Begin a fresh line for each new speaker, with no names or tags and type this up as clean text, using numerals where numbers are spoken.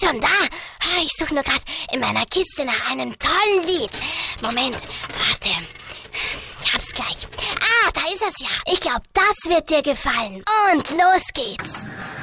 schon da? Ich suche nur gerade in meiner Kiste nach einem tollen Lied. Moment, warte. Ich hab's gleich. Da ist es ja. Ich glaube, das wird dir gefallen. Und los geht's.